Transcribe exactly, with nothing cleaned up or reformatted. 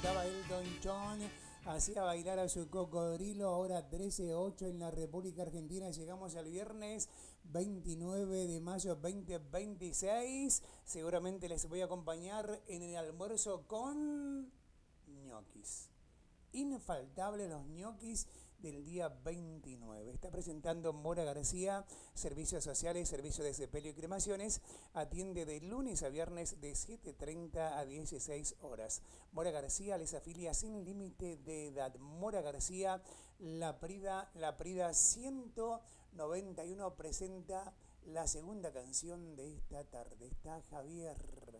cantaba Elton John, hacía bailar a su cocodrilo, ahora trece ocho en la República Argentina, llegamos al viernes veintinueve de mayo dos mil veintiséis, seguramente les voy a acompañar en el almuerzo con ñoquis. Infaltables los ñoquis del día veintinueve. Está presentando Mora García, Servicios Sociales, Servicio de Sepelio y Cremaciones. Atiende de lunes a viernes de siete treinta a dieciséis horas. Mora García les afilia sin límite de edad. Mora García, La Prida, La Prida ciento noventa y uno presenta la segunda canción de esta tarde. Está Javier